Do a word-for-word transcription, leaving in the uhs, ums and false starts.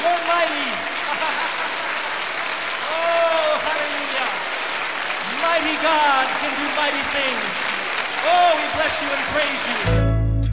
You're mighty. Oh, hallelujah. Mighty God can do mighty things. Oh, we bless you and praise you.